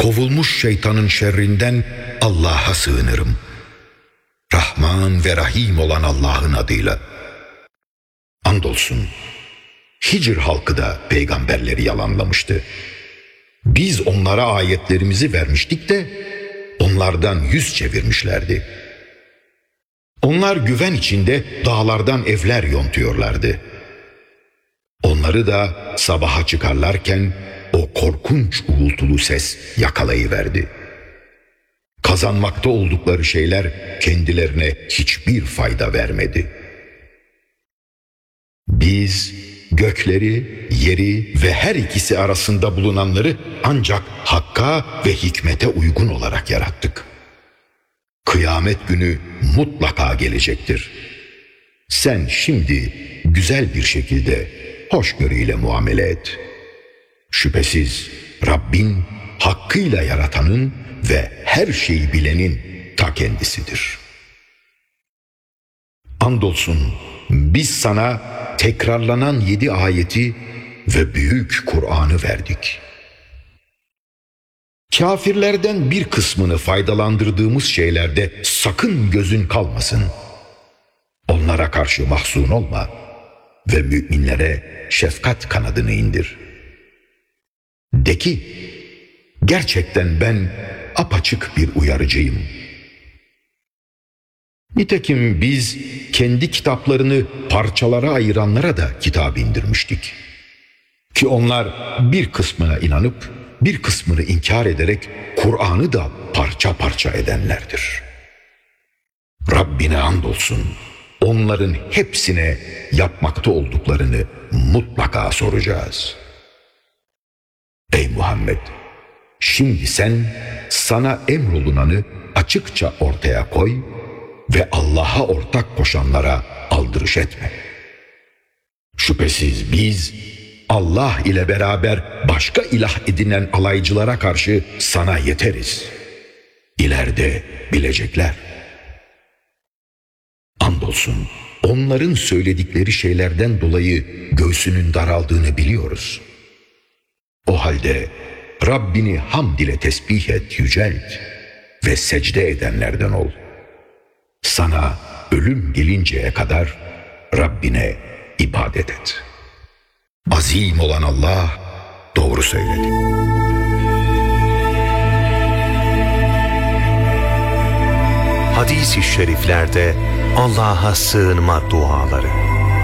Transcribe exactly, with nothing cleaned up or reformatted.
kovulmuş şeytanın şerrinden Allah'a sığınırım. Rahman ve Rahim olan Allah'ın adıyla. Andolsun Hicr halkı da peygamberleri yalanlamıştı. Biz onlara ayetlerimizi vermiştik de onlardan yüz çevirmişlerdi. Onlar güven içinde dağlardan evler yontuyorlardı. Onları da sabaha çıkarlarken o korkunç uğultulu ses yakalayıverdi. Kazanmakta oldukları şeyler kendilerine hiçbir fayda vermedi. Biz gökleri, yeri ve her ikisi arasında bulunanları ancak hakka ve hikmete uygun olarak yarattık. Kıyamet günü mutlaka gelecektir. Sen şimdi güzel bir şekilde hoşgörüyle muamele et. Şüphesiz Rabbin hakkıyla yaratanın ve her şeyi bilenin ta kendisidir. Andolsun biz sana tekrarlanan yedi ayeti ve büyük Kur'an'ı verdik. Kafirlerden bir kısmını faydalandırdığımız şeylerde sakın gözün kalmasın. Onlara karşı mahzun olma ve müminlere şefkat kanadını indir. De ki, gerçekten ben apaçık bir uyarıcıyım. Nitekim biz kendi kitaplarını parçalara ayıranlara da kitap indirmiştik. Ki onlar bir kısmına inanıp bir kısmını inkar ederek Kur'an'ı da parça parça edenlerdir. Rabbine andolsun, onların hepsine yapmakta olduklarını mutlaka soracağız. Ey Muhammed! Şimdi sen sana emrolunanı açıkça ortaya koy ve Allah'a ortak koşanlara aldırış etme. Şüphesiz biz Allah ile beraber başka ilah edinen alaycılara karşı sana yeteriz. İleride bilecekler. Andolsun onların söyledikleri şeylerden dolayı göğsünün daraldığını biliyoruz. O halde Rabbini hamd ile tesbih et, yücelt ve secde edenlerden ol. Sana ölüm gelinceye kadar Rabbine ibadet et. Azim olan Allah doğru söyledi. Hadis-i şeriflerde Allah'a sığınma duaları.